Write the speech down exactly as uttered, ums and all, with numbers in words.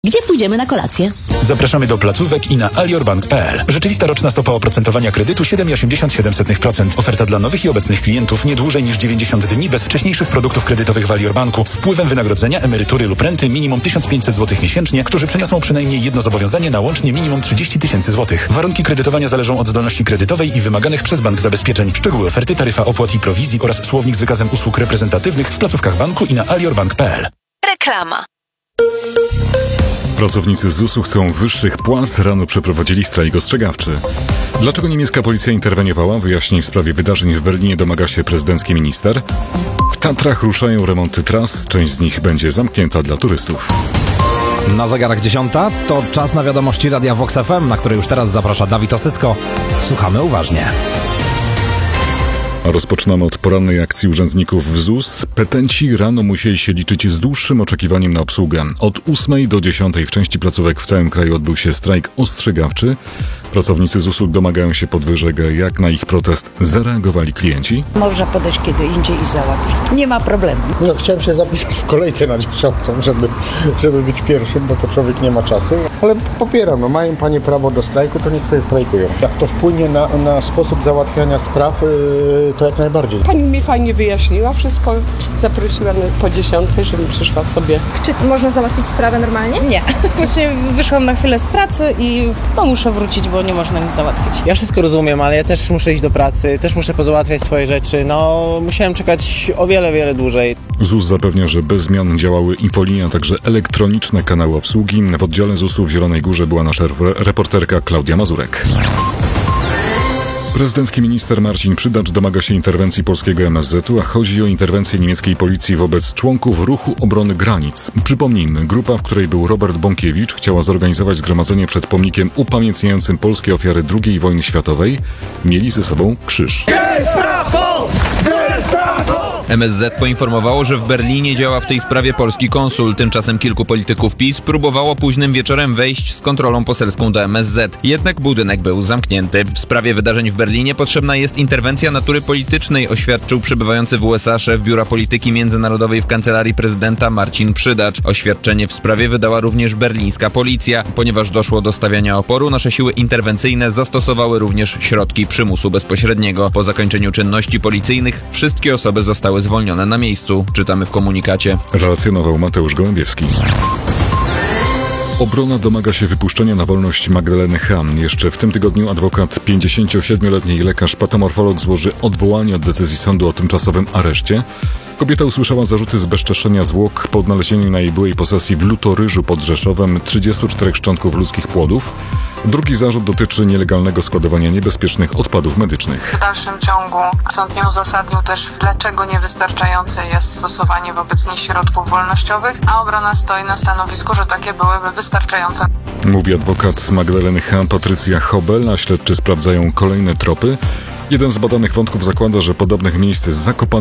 Gdzie pójdziemy na kolację? Zapraszamy do placówek i na aliorbank kropka p l. Rzeczywista roczna stopa oprocentowania kredytu siedem przecinek osiemdziesiąt siedem procent. Oferta dla nowych i obecnych klientów nie dłużej niż dziewięćdziesiąt dni bez wcześniejszych produktów kredytowych w Aliorbanku z wpływem wynagrodzenia, emerytury lub renty minimum tysiąc pięćset złotych miesięcznie, którzy przeniosą przynajmniej jedno zobowiązanie na łącznie minimum trzydzieści tysięcy złotych. Warunki kredytowania zależą od zdolności kredytowej i wymaganych przez bank zabezpieczeń. Szczegóły oferty, taryfa opłat i prowizji oraz słownik z wykazem usług reprezentatywnych w placówkach banku i na aliorbank kropka p l. Reklama. Pracownicy Z U S-u chcą wyższych płac. Rano przeprowadzili strajk ostrzegawczy. Dlaczego niemiecka policja interweniowała? Wyjaśnień w sprawie wydarzeń w Berlinie domaga się prezydencki minister. W Tatrach ruszają remonty tras. Część z nich będzie zamknięta dla turystów. Na zegarach dziesiąta to czas na wiadomości Radia Vox F M, na które już teraz zaprasza Dawid Osysko. Słuchamy uważnie. A rozpoczynamy od porannej akcji urzędników w Z U S. Petenci rano musieli się liczyć z dłuższym oczekiwaniem na obsługę. Od ósmej do dziesiątej w części placówek w całym kraju odbył się strajk ostrzegawczy. Pracownicy Z U S-u domagają się podwyżek. Jak na ich protest zareagowali klienci? Można podejść kiedy indziej i załatwić. Nie ma problemu. No, chciałem się zapisać w kolejce na dziesiątą, żeby, żeby być pierwszym, bo to człowiek nie ma czasu. Ale popieram, no mają panie prawo do strajku, to niech sobie strajkują. Jak to wpłynie na, na sposób załatwiania spraw, yy, to jak najbardziej. Pani mi fajnie wyjaśniła wszystko. Zaprosiła mnie po dziesiątej, żebym przyszła sobie. Czy można załatwić sprawę normalnie? Nie. Właśnie wyszłam na chwilę z pracy i no, muszę wrócić, bo nie można nic załatwić. Ja wszystko rozumiem, ale ja też muszę iść do pracy, też muszę pozałatwiać swoje rzeczy. No, musiałem czekać o wiele, wiele dłużej. Z U S zapewnia, że bez zmian działały infolinie, a także elektroniczne kanały obsługi. W oddziale Z U S-u w Zielonej Górze była nasza reporterka Klaudia Mazurek. Prezydencki minister Marcin Przydacz domaga się interwencji polskiego M S Z-u, a chodzi o interwencję niemieckiej policji wobec członków Ruchu Obrony Granic. Przypomnijmy, grupa, w której był Robert Bąkiewicz, chciała zorganizować zgromadzenie przed pomnikiem upamiętniającym polskie ofiary drugiej wojny światowej. Mieli ze sobą krzyż. M S Z poinformowało, że w Berlinie działa w tej sprawie polski konsul. Tymczasem kilku polityków PiS próbowało późnym wieczorem wejść z kontrolą poselską do M S Z. Jednak budynek był zamknięty. W sprawie wydarzeń w Berlinie potrzebna jest interwencja natury politycznej, oświadczył przebywający w U S A szef Biura Polityki Międzynarodowej w Kancelarii Prezydenta Marcin Przydacz. Oświadczenie w sprawie wydała również berlińska policja. Ponieważ doszło do stawiania oporu, nasze siły interwencyjne zastosowały również środki przymusu bezpośredniego. Po zakończeniu czynności policyjnych wszystkie osoby zostały zwolnione na miejscu, czytamy w komunikacie. Relacjonował Mateusz Gołębiewski. Obrona domaga się wypuszczenia na wolność Magdaleny H. Jeszcze w tym tygodniu adwokat pięćdziesięciosiedmioletniej lekarz patomorfolog złoży odwołanie od decyzji sądu o tymczasowym areszcie. Kobieta usłyszała zarzuty zbezczeszczenia zwłok po odnalezieniu na jej byłej posesji w Lutoryżu pod Rzeszowem trzydziestu czterech szczątków ludzkich płodów. Drugi zarzut dotyczy nielegalnego składowania niebezpiecznych odpadów medycznych. W dalszym ciągu sąd nie uzasadnił też, dlaczego niewystarczające jest stosowanie wobec nich środków wolnościowych, a obrona stoi na stanowisku, że takie byłyby wystarczające. Mówi adwokat Magdaleny H. Patrycja Hobel, a śledczy sprawdzają kolejne tropy. Jeden z badanych wątków zakłada, że podobnych miejsc z Zakopanem